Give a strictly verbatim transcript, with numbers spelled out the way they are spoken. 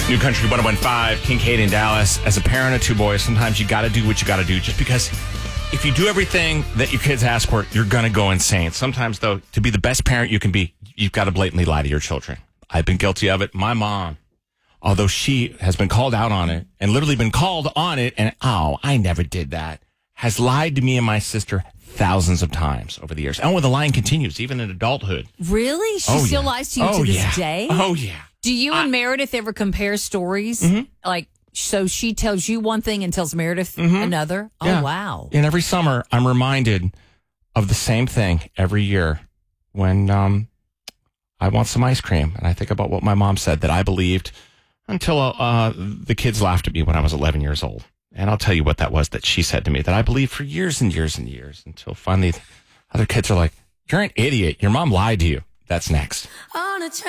New Country one oh one five, Kincaid in Dallas. As a parent of two boys, sometimes you got to do what you got to do just because if you do everything that your kids ask for, you're going to go insane. Sometimes, though, to be the best parent you can be, you've got to blatantly lie to your children. I've been guilty of it. My mom, although she has been called out on it and literally been called on it, and oh, I never did that, has lied to me and my sister thousands of times over the years. And when the lying continues, even in adulthood. Really? She oh, still yeah. lies to you oh, to this yeah. day? Oh, yeah. Do you I, and Meredith ever compare stories? Mm-hmm. Like, so she tells you one thing and tells Meredith mm-hmm. another? Oh, yeah. wow. And every summer, I'm reminded of the same thing every year when um, I want some ice cream. And I think about what my mom said that I believed until uh, the kids laughed at me when I was eleven years old. And I'll tell you what that was that she said to me that I believed for years and years and years until finally other kids are like, you're an idiot. Your mom lied to you. That's next. On a